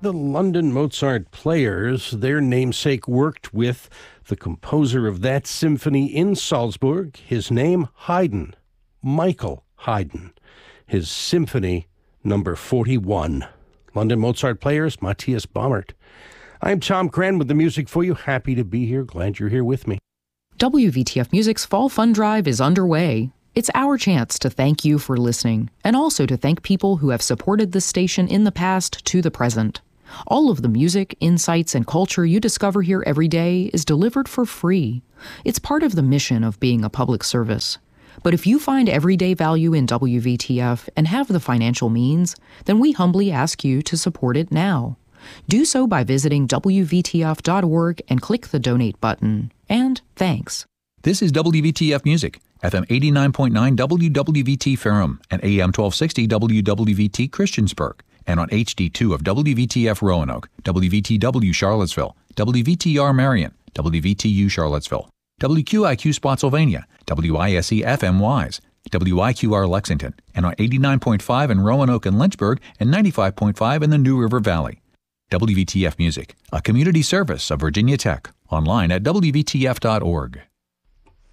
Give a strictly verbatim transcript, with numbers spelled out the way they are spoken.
The London Mozart Players, their namesake, worked with the composer of that symphony in Salzburg. His name, Haydn, Michael Haydn. His symphony, number forty-one. London Mozart Players, Matthias Baumert. I'm Tom Cran with the music for you. Happy to be here. Glad you're here with me. W V T F Music's Fall Fund Drive is underway. It's our chance to thank you for listening, and also to thank people who have supported this station in the past to the present. All of the music, insights, and culture you discover here every day is delivered for free. It's part of the mission of being a public service. But if you find everyday value in W V T F and have the financial means, then we humbly ask you to support it now. Do so by visiting W V T F dot org and click the donate button. And thanks. This is W V T F Music, F M eighty-nine point nine W W V T Ferrum and A M twelve sixty W W V T Christiansburg, and on H D two of W V T F Roanoke, W V T W Charlottesville, W V T R Marion, W V T U Charlottesville, W Q I Q Spotsylvania, W I S E F M Wise, W I Q R Lexington, and on eighty-nine point five in Roanoke and Lynchburg, and ninety-five point five in the New River Valley. W V T F Music, a community service of Virginia Tech, online at W V T F dot org.